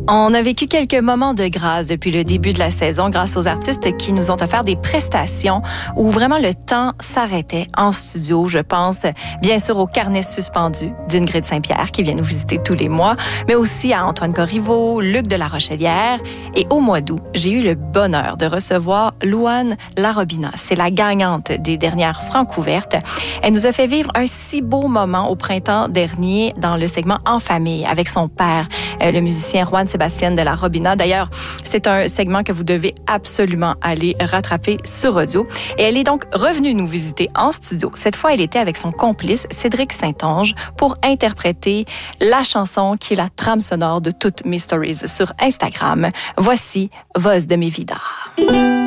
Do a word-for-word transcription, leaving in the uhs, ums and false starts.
On a vécu quelques moments de grâce depuis le début de la saison grâce aux artistes qui nous ont offert des prestations où vraiment le temps s'arrêtait en studio. Je pense bien sûr au Carnet suspendu d'Ingrid Saint-Pierre qui vient nous visiter tous les mois, mais aussi à Antoine Corriveau, Luc de la Rochelière. Et au mois d'août, j'ai eu le bonheur de recevoir Louane Larobina. C'est la gagnante des dernières Francouvertes. Elle nous a fait vivre un si beau moment au printemps dernier dans le segment En famille avec son père, le musicien Juan Sébastien de la Robina. D'ailleurs, c'est un segment que vous devez absolument aller rattraper sur audio. Et elle est donc revenue nous visiter en studio. Cette fois, elle était avec son complice Cédric Saint-Onge pour interpréter la chanson qui est la trame sonore de toutes mes stories sur Instagram. Voici Voz de mi vida.